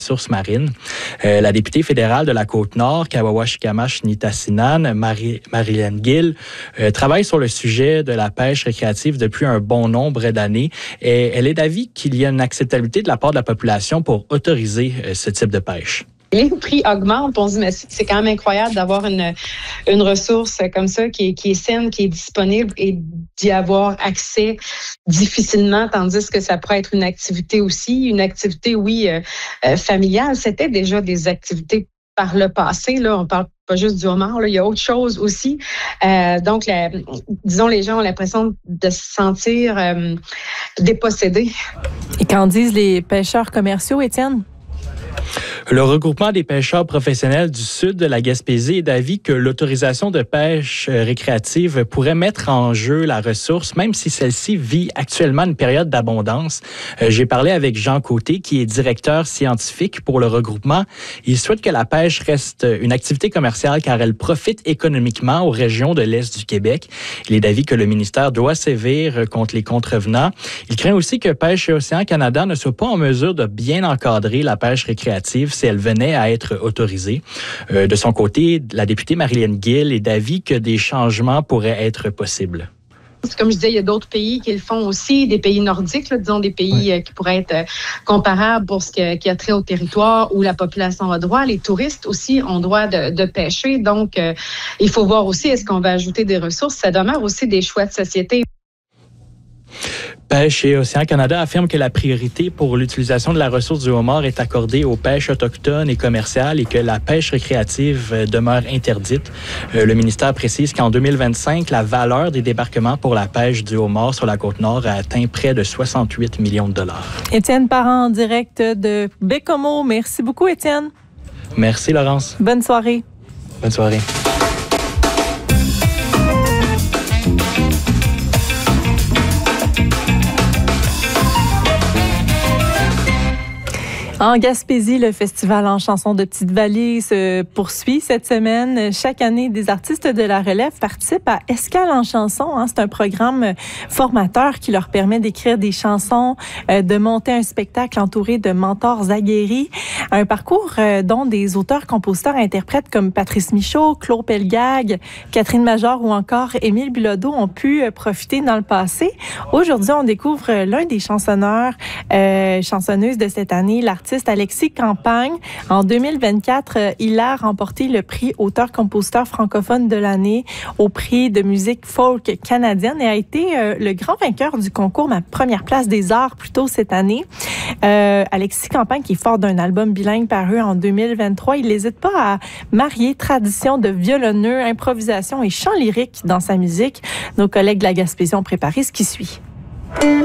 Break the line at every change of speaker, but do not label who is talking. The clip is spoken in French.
ressources marines. La députée fédérale de la Côte-Nord, Kawawachikamach-Nitassinan, Marilyn Gill, travaille sur le sujet de la pêche récréative depuis un bon nombre d'années. Et elle est d'avis qu'il y a une acceptabilité de la part de la population pour autoriser ce type de pêche.
Les prix augmentent, on se dit, mais c'est quand même incroyable d'avoir une ressource comme ça qui est saine, qui est disponible et d'y avoir accès difficilement, tandis que ça pourrait être une activité aussi, familiale. C'était déjà des activités par le passé, là, on parle pas juste du homard, là, il y a autre chose aussi. Donc, disons, les gens ont l'impression de se sentir dépossédés.
Et qu'en disent les pêcheurs commerciaux, Étienne?
Le regroupement des pêcheurs professionnels du sud de la Gaspésie est d'avis que l'autorisation de pêche récréative pourrait mettre en jeu la ressource, même si celle-ci vit actuellement une période d'abondance. J'ai parlé avec Jean Côté, qui est directeur scientifique pour le regroupement. Il souhaite que la pêche reste une activité commerciale car elle profite économiquement aux régions de l'Est du Québec. Il est d'avis que le ministère doit sévir contre les contrevenants. Il craint aussi que Pêche et Océans Canada ne soit pas en mesure de bien encadrer la pêche récréative si elle venait à être autorisée. De son côté, la députée Marilyn Gill est d'avis que des changements pourraient être possibles.
Comme je disais, il y a d'autres pays qui le font aussi, des pays nordiques, là, disons des pays qui pourraient être comparables pour ce qui a trait au territoire où la population a droit. Les touristes aussi ont droit de pêcher. Donc, il faut voir aussi, est-ce qu'on va ajouter des ressources? Ça demeure aussi des choix de société.
Pêche et Océans Canada affirme que la priorité pour l'utilisation de la ressource du homard est accordée aux pêches autochtones et commerciales et que la pêche récréative demeure interdite. Le ministère précise qu'en 2025, la valeur des débarquements pour la pêche du homard sur la Côte-Nord a atteint près de 68 millions de dollars.
Étienne Parent en direct de Bécomo. Merci beaucoup, Étienne.
Merci, Laurence.
Bonne soirée.
Bonne soirée.
En Gaspésie, le festival en chansons de Petite-Vallée se poursuit cette semaine. Chaque année, des artistes de la relève participent à Escale en chansons. C'est un programme formateur qui leur permet d'écrire des chansons, de monter un spectacle entouré de mentors aguerris. Un parcours dont des auteurs-compositeurs interprètes comme Patrice Michaud, Claude Pelgag, Catherine Major ou encore Émile Bilodeau ont pu profiter dans le passé. Aujourd'hui, on découvre l'un des chansonneurs, chansonneuses de cette année, l'artiste Alexis Campagne. En 2024, il a remporté le prix auteur-compositeur francophone de l'année au prix de musique folk canadienne et a été le grand vainqueur du concours Ma première place des arts plus tôt cette année. Alexis Campagne, qui est fort d'un album bilingue paru en 2023, il n'hésite pas à marier tradition de violonneux, improvisation et chant lyrique dans sa musique. Nos collègues de la Gaspésie ont préparé ce qui suit.